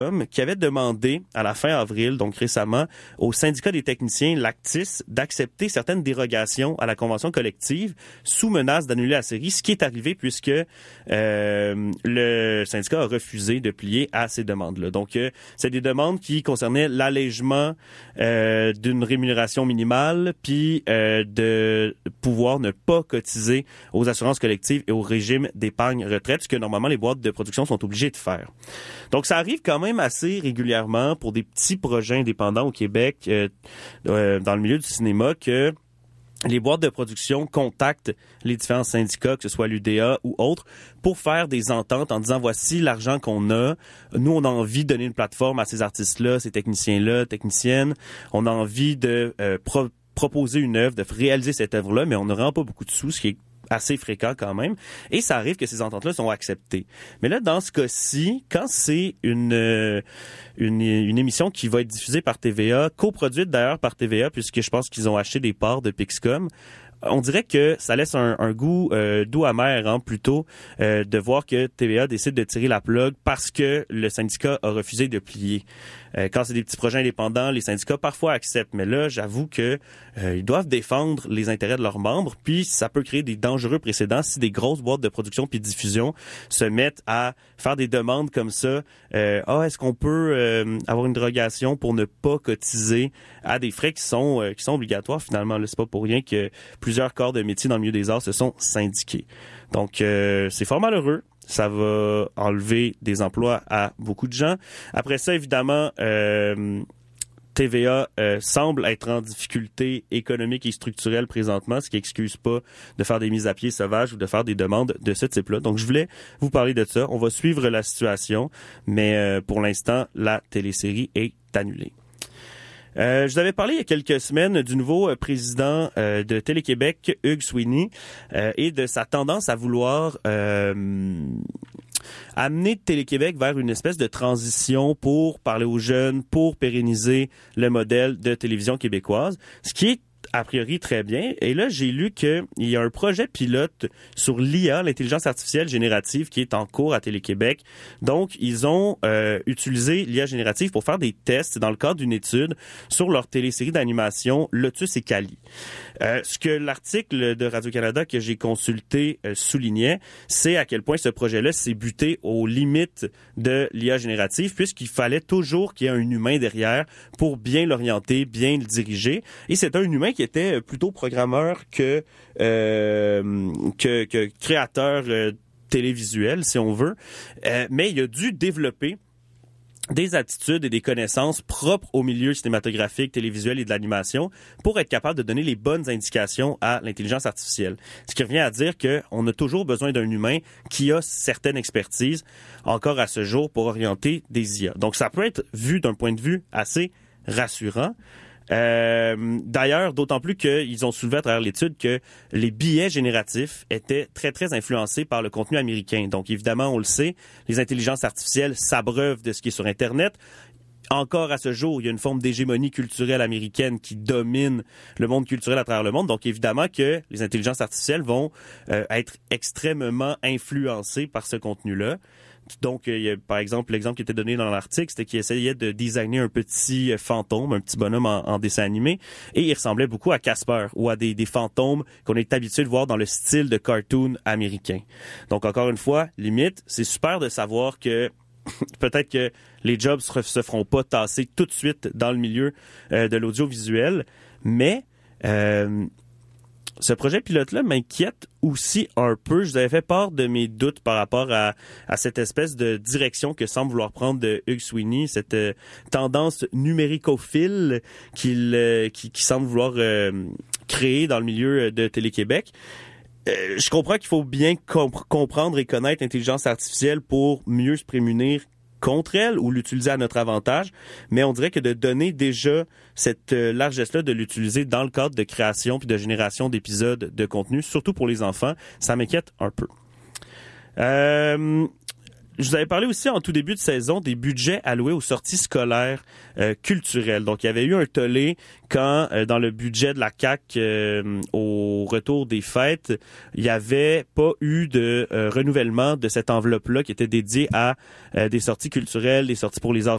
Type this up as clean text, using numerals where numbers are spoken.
qui avait demandé à la fin avril, donc récemment, au syndicat des techniciens, l'ACTIS, d'accepter certaines dérogations à la convention collective sous menace d'annuler la série, ce qui est arrivé puisque le syndicat a refusé de plier à ces demandes-là. Donc, c'est des demandes qui concernaient l'allègement d'une rémunération minimale, puis de pouvoir ne pas cotiser aux assurances collectives et au régime d'épargne retraite, ce que normalement les boîtes de production sont obligées de faire. Donc, ça arrive quand même assez régulièrement pour des petits projets indépendants au Québec, dans le milieu du cinéma, que les boîtes de production contactent les différents syndicats, que ce soit l'UDA ou autres, pour faire des ententes en disant voici l'argent qu'on a. Nous, on a envie de donner une plateforme à ces artistes-là, ces techniciens-là, techniciennes. On a envie de proposer une œuvre, de réaliser cette œuvre-là, mais on ne rend pas beaucoup de sous, ce qui est assez fréquent quand même, et ça arrive que ces ententes-là sont acceptées. Mais là, dans ce cas-ci, quand c'est une émission qui va être diffusée par TVA, coproduite d'ailleurs par TVA, puisque je pense qu'ils ont acheté des parts de Pixcom, on dirait que ça laisse un goût doux amer, plutôt, de voir que TVA décide de tirer la plug parce que le syndicat a refusé de plier. Quand c'est des petits projets indépendants, les syndicats parfois acceptent, mais là, j'avoue que ils doivent défendre les intérêts de leurs membres, puis ça peut créer des dangereux précédents si des grosses boîtes de production puis de diffusion se mettent à faire des demandes comme ça. Est-ce qu'on peut avoir une dérogation pour ne pas cotiser à des frais qui sont obligatoires finalement? Là, c'est pas pour rien que plusieurs corps de métier dans le milieu des arts se sont syndiqués. Donc, c'est fort malheureux. Ça va enlever des emplois à beaucoup de gens. Après ça, évidemment, TVA semble être en difficulté économique et structurelle présentement, ce qui n'excuse pas de faire des mises à pied sauvages ou de faire des demandes de ce type-là. Donc, je voulais vous parler de ça. On va suivre la situation, mais pour l'instant, la télésérie est annulée. Je vous avais parlé il y a quelques semaines du nouveau président de Télé-Québec, Hugues Sweeney, et de sa tendance à vouloir amener Télé-Québec vers une espèce de transition pour parler aux jeunes, pour pérenniser le modèle de télévision québécoise, ce qui est a priori très bien. Et là, j'ai lu qu'il y a un projet pilote sur l'IA, l'intelligence artificielle générative, qui est en cours à Télé-Québec. Donc, ils ont utilisé l'IA générative pour faire des tests dans le cadre d'une étude sur leur télésérie d'animation Lotus et Cali. Ce que l'article de Radio-Canada que j'ai consulté soulignait, c'est à quel point ce projet-là s'est buté aux limites de l'IA générative, puisqu'il fallait toujours qu'il y ait un humain derrière pour bien l'orienter, bien le diriger. Et c'est un humain qui était plutôt programmeur que créateur télévisuel, si on veut. Mais il a dû développer des attitudes et des connaissances propres au milieu cinématographique, télévisuel et de l'animation pour être capable de donner les bonnes indications à l'intelligence artificielle. Ce qui revient à dire qu'on a toujours besoin d'un humain qui a certaines expertises encore à ce jour pour orienter des IA. Donc, ça peut être vu d'un point de vue assez rassurant. D'ailleurs, d'autant plus qu'ils ont soulevé à travers l'étude que les billets génératifs étaient très, très influencés par le contenu américain. Donc, évidemment, on le sait, les intelligences artificielles s'abreuvent de ce qui est sur Internet. Encore à ce jour, il y a une forme d'hégémonie culturelle américaine qui domine le monde culturel à travers le monde. Donc, évidemment que les intelligences artificielles vont être extrêmement influencées par ce contenu-là. Donc, il y a, par exemple, l'exemple qui était donné dans l'article, c'était qu'il essayait de designer un petit fantôme, un petit bonhomme en dessin animé, et il ressemblait beaucoup à Casper ou à des fantômes qu'on est habitué de voir dans le style de cartoon américain. Donc, encore une fois, limite, c'est super de savoir que peut-être que les jobs se feront pas tasser tout de suite dans le milieu de l'audiovisuel, mais ce projet pilote-là m'inquiète aussi un peu. Je vous avais fait part de mes doutes par rapport à cette espèce de direction que semble vouloir prendre Hugues Sweeney, cette tendance numéricophile qui semble vouloir créer dans le milieu de Télé-Québec. Je comprends qu'il faut bien comprendre et connaître l'intelligence artificielle pour mieux se prémunir contre elle ou l'utiliser à notre avantage, mais on dirait que de donner déjà cette largesse-là, de l'utiliser dans le cadre de création puis de génération d'épisodes de contenu, surtout pour les enfants, ça m'inquiète un peu. Je vous avais parlé aussi en tout début de saison des budgets alloués aux sorties scolaires culturelles. Donc, il y avait eu un tollé quand, dans le budget de la CAQ, au retour des fêtes, il n'y avait pas eu de renouvellement de cette enveloppe-là qui était dédiée à des sorties culturelles, des sorties pour les arts